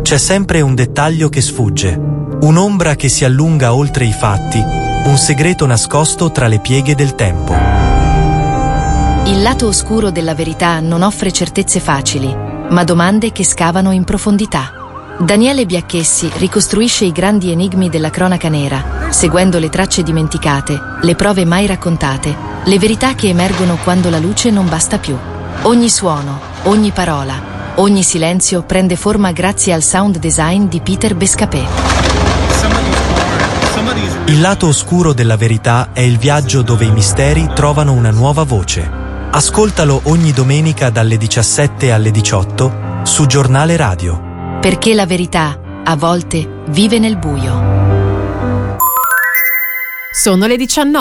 c'è sempre un dettaglio che sfugge, un'ombra che si allunga oltre i fatti, un segreto nascosto tra le pieghe del tempo. Il lato oscuro della verità non offre certezze facili, ma domande che scavano in profondità. Daniele Biacchessi ricostruisce i grandi enigmi della cronaca nera, seguendo le tracce dimenticate, le prove mai raccontate, le verità che emergono quando la luce non basta più. Ogni suono, ogni parola, ogni silenzio prende forma grazie al sound design di Peter Bescapé. Il lato oscuro della verità è il viaggio dove i misteri trovano una nuova voce. Ascoltalo ogni domenica dalle 17 alle 18 su Giornale Radio. Perché la verità, a volte, vive nel buio. Sono le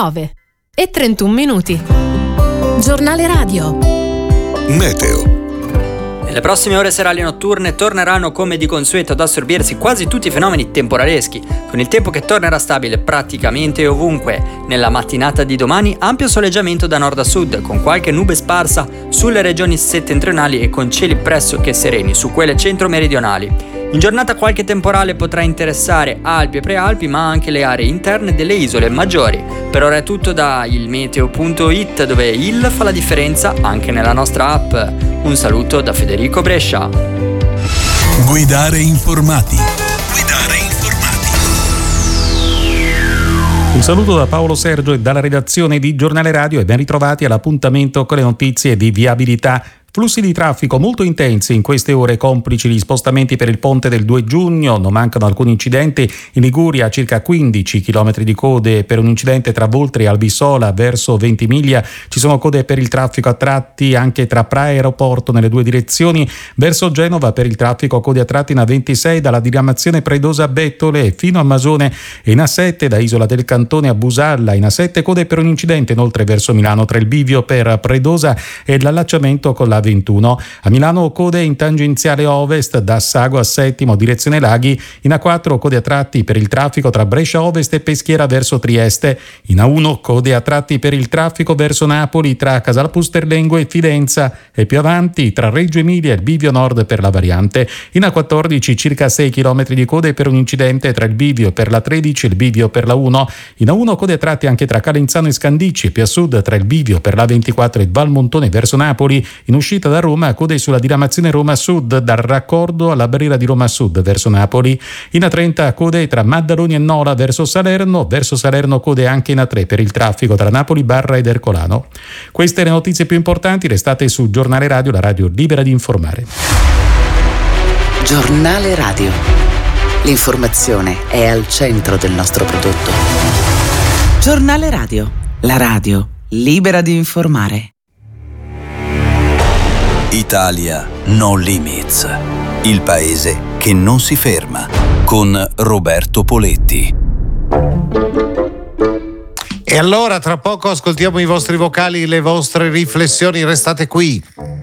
19:31. Giornale Radio. Meteo. Le prossime ore serali e notturne torneranno come di consueto ad assorbirsi quasi tutti i fenomeni temporaleschi, con il tempo che tornerà stabile praticamente ovunque. Nella mattinata di domani ampio soleggiamento da nord a sud, con qualche nube sparsa sulle regioni settentrionali e con cieli pressoché sereni su quelle centro-meridionali. In giornata qualche temporale potrà interessare Alpi e Prealpi, ma anche le aree interne delle isole maggiori. Per ora è tutto da ilmeteo.it, dove il fa la differenza anche nella nostra app. Un saluto da Federico Brescia. Guidare informati. Un saluto da Paolo Sergio e dalla redazione di Giornale Radio e ben ritrovati all'appuntamento con le notizie di viabilità. Flussi di traffico molto intensi in queste ore, complici gli spostamenti per il ponte del 2 giugno. Non mancano alcuni incidenti. In Liguria circa 15 km di code per un incidente tra Voltri e Albissola verso Ventimiglia. Ci sono code per il traffico a tratti anche tra Praia e Aeroporto nelle due direzioni. Verso Genova per il traffico code a tratti in A26 dalla diramazione Predosa a Bettole fino a Masone e in A7 da Isola del Cantone a Busalla. In A7 code per un incidente inoltre verso Milano tra il bivio per Predosa e l'allacciamento con la 21. A Milano code in tangenziale ovest da Sago a Settimo direzione Laghi. In A4 code a tratti per il traffico tra Brescia Ovest e Peschiera verso Trieste. In A1 code a tratti per il traffico verso Napoli tra Casal Pusterlengo e Fidenza e più avanti tra Reggio Emilia e il bivio nord per la variante. In A14 circa 6 km di code per un incidente tra il bivio per la 13 e il bivio per la 1. In A1 code a tratti anche tra Calenzano e Scandicci e più a sud tra il bivio per la 24 e Valmontone verso Napoli. In uscita da Roma code sulla diramazione Roma Sud dal raccordo alla barriera di Roma Sud verso Napoli. In A30 code tra Maddaloni e Nola verso Salerno code anche in A3 per il traffico tra Napoli Barra ed Ercolano. Queste le notizie più importanti, restate su Giornale Radio, la radio libera di informare. Giornale Radio. L'informazione è al centro del nostro prodotto. Giornale Radio, la radio libera di informare. Italia No Limits, il paese che non si ferma, con Roberto Poletti. E allora tra poco ascoltiamo i vostri vocali, le vostre riflessioni, restate qui.